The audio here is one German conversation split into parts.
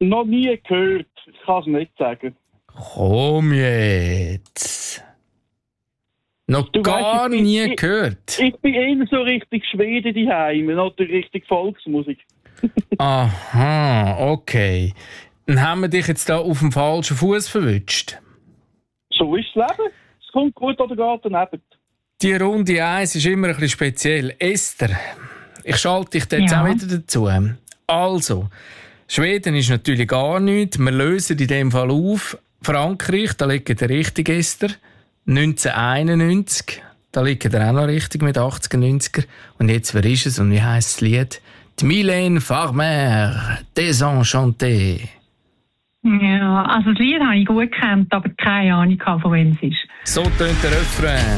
Noch nie gehört. Ich kann es nicht sagen. Komm jetzt. Noch gar nie gehört. Ich bin eher so richtig Schwede daheim, oder richtig Volksmusik. Aha, okay. Dann haben wir dich jetzt da auf dem falschen Fuß verwünscht. So ist das Leben. Es kommt gut oder geht daneben. Die Runde 1 ist immer ein bisschen speziell. Esther, ich schalte dich jetzt auch wieder dazu. Also, Schweden ist natürlich gar nichts. Wir lösen in dem Fall auf. Frankreich, da liegt der richtig, Esther. 1991, da liegt er auch noch richtig mit 80er, 90er. Und jetzt, wer ist es und wie heisst das Lied? Die Mylène Farmer, Désenchanté. Ja, also das Lied habe ich gut gekannt, aber keine Ahnung, von wem es ist. So tönt der Refrain.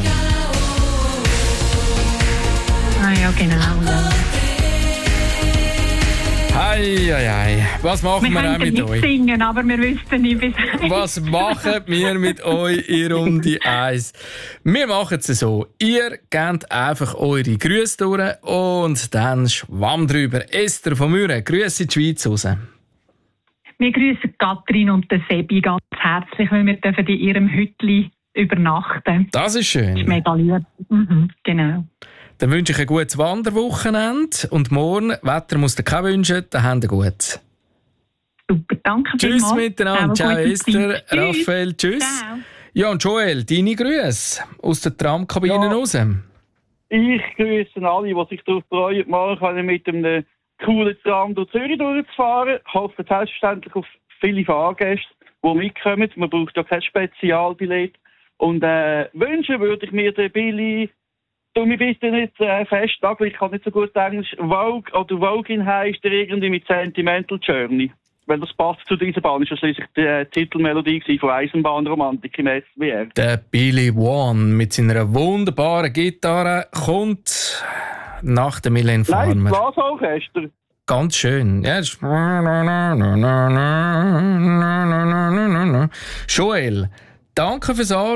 Ah ja, genau. Ja. Hei. Was machen wir auch mit euch? Wir können singen, aber wir wüssten nicht, wie es heißt. Was machen wir mit euch in Runde 1? Wir machen es so. Ihr gebt einfach eure Grüße durch und dann schwamm drüber. Esther von Mühren, Grüße in die Schweiz raus. Wir grüßen Katrin und den Sebi ganz herzlich, weil wir in ihrem Hütli übernachten. Das ist schön. Das ist mega lieb. Genau. Dann wünsche ich ein gutes Wanderwochenende und morgen, Wetter muss dir kein wünschen, dann habt ihr gut. Super, danke Tschüss vielmals. miteinander. Ciao Esther, Raphael, tschüss. Ciao. Ja und Joel, deine Grüße aus der Tramkabine raus. Ich grüße alle, die sich darauf freuen, morgen mit einem coolen Tram durch Zürich durchzufahren. Ich hoffe selbstverständlich auf viele Fahrgäste, die mitkommen. Man braucht ja kein Spezialbillett. Und wünschen würde ich mir den Billy, du mich bitte nicht festnageln, ich kann nicht so gut Englisch, Vogue oder Vogin heisst der irgendwie mit Sentimental Journey. Weil das passt zu dieser Bahn, ist ja schliesslich die Titelmelodie von Eisenbahnromantik im SWR. Der Billy One mit seiner wunderbaren Gitarre kommt nach der Mylène Farmer. Nein, das Blasorchester. Ganz schön. Ja, das Joel, danke fürs Anrufen.